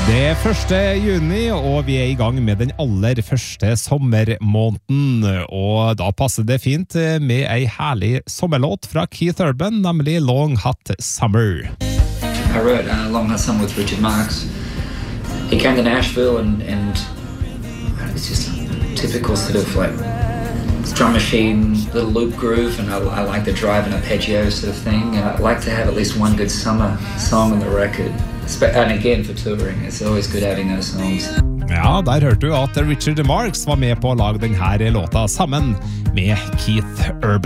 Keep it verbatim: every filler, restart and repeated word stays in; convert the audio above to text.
Det er første juni, og vi er i gang med den aller første sommermåneden, og da passer det fint med ei herlig sommerlåt fra Keith Urban, nemlig Long Hot Summer. I wrote uh, Long Hot Summer with Richard Marx. He came to Nashville and, and it's just a typical sort of like drum machine, little loop groove, and I, I like the drive and arpeggio sort of thing, and I like to have at least one good summer song on the record. And again for touring, it's always good having those songs. Ja, der hørte du at Richard Marx var med på å lage denne låta sammen med Keith Urban.